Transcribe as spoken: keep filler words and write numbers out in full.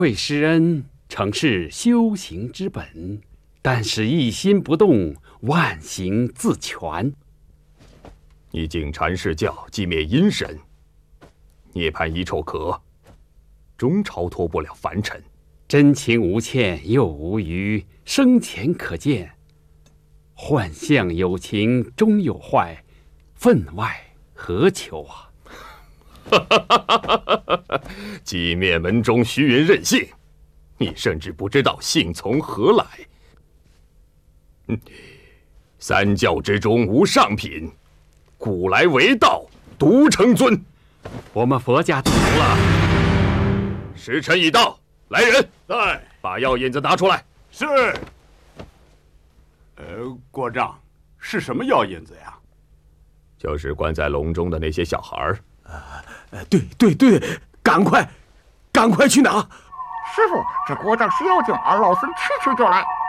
为师恩诚是修行之本，但是一心不动，万行自全。 你竟阐释教，寂灭阴神，涅槃一臭壳，终超脱不了凡尘。 真情无欠又无余，生前可见。幻象有情终有坏，分外何求啊！ 寂灭门中虚云任性，你甚至不知道性从何来。嗯，三教之中无上品，古来为道，独成尊。 我们佛家懂了。 时辰已到，来人， 在， 把药引子拿出来。 是。呃，国丈，是什么药引子呀？ 就是关在笼中的那些小孩儿。 呃，对对对，赶快，赶快去拿！ 师傅，这国丈是妖精，俺老孙去去就来。